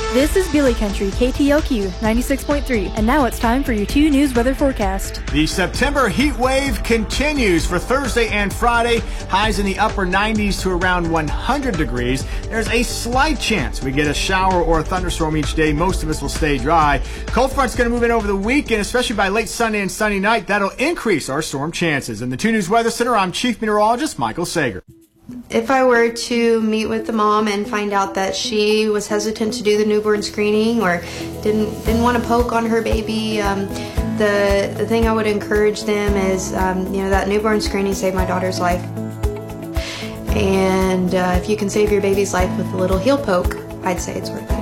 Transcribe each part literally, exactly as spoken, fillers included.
This is Billy Country, K T L Q ninety-six point three, and now it's time for your two News weather forecast. The September heat wave continues for Thursday and Friday. Highs in the upper nineties to around one hundred degrees. There's a slight chance we get a shower or a thunderstorm each day. Most of us will stay dry. Cold front's going to move in over the weekend, especially by late Sunday and Sunday night. That'll increase our storm chances. In the two News Weather Center, I'm Chief Meteorologist Michael Sager. If I were to meet with the mom and find out that she was hesitant to do the newborn screening or didn't didn't want to poke on her baby, um, the the thing I would encourage them is, um, you know, that newborn screening saved my daughter's life. And uh, if you can save your baby's life with a little heel poke, I'd say it's worth it.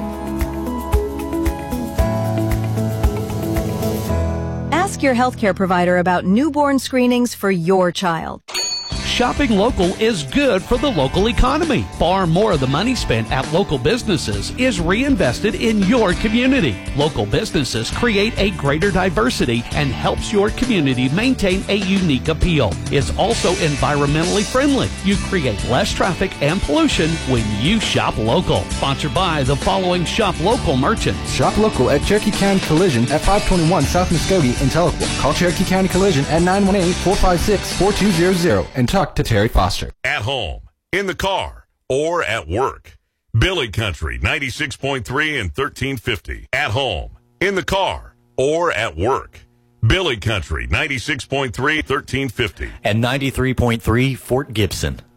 Ask your healthcare provider about newborn screenings for your child. Shopping local is good for the local economy. Far more of the money spent at local businesses is reinvested in your community. Local businesses create a greater diversity and helps your community maintain a unique appeal. It's also environmentally friendly. You create less traffic and pollution when you shop local. Sponsored by the following shop local merchants. Shop local at Cherokee County Collision at five twenty-one South Muskogee in Tahlequah. Call Cherokee County Collision at nine one eight, four five six, four two zero zero and talk to Terry Foster. At home, in the car, or at work. Billy Country ninety-six point three and thirteen fifty. At home, in the car, or at work. Billy Country ninety-six point three, thirteen fifty. And ninety-three point three Fort Gibson.